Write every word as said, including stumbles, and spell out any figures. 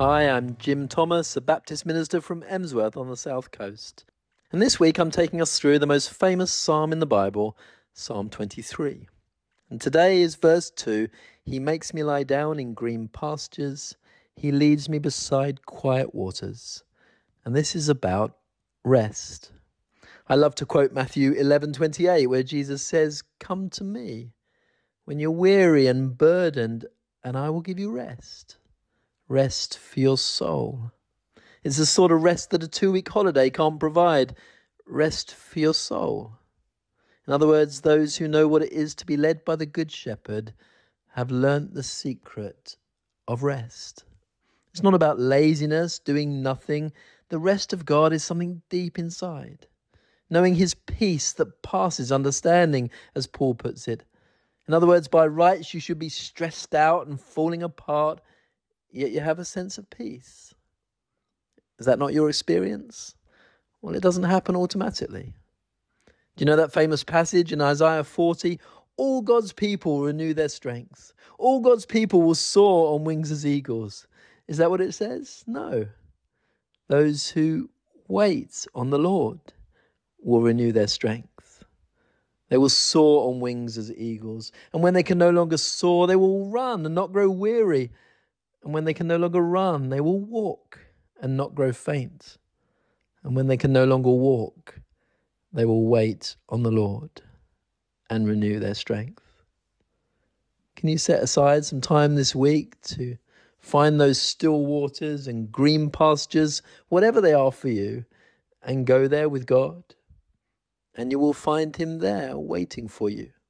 Hi, I'm Jim Thomas, a Baptist minister from Emsworth on the south coast. And this week I'm taking us through the most famous psalm in the Bible, Psalm twenty-three. And today is verse two. He makes me lie down in green pastures. He leads me beside quiet waters. And this is about rest. I love to quote Matthew eleven twenty-eight, where Jesus says, "Come to me when you're weary and burdened, and I will give you rest." Rest for your soul. It's the sort of rest that a two-week holiday can't provide. Rest for your soul. In other words, those who know what it is to be led by the Good Shepherd have learnt the secret of rest. It's not about laziness, doing nothing. The rest of God is something deep inside. Knowing his peace that passes understanding, as Paul puts it. In other words, by rights you should be stressed out and falling apart, yet you have a sense of peace. Is that not your experience? Well, it doesn't happen automatically. Do you know that famous passage in Isaiah forty? All God's people will renew their strength. All God's people will soar on wings as eagles. Is that what it says? No. Those who wait on the Lord will renew their strength. They will soar on wings as eagles. And when they can no longer soar, they will run and not grow weary. And when they can no longer run, they will walk and not grow faint. And when they can no longer walk, they will wait on the Lord and renew their strength. Can you set aside some time this week to find those still waters and green pastures, whatever they are for you, and go there with God? And you will find him there waiting for you.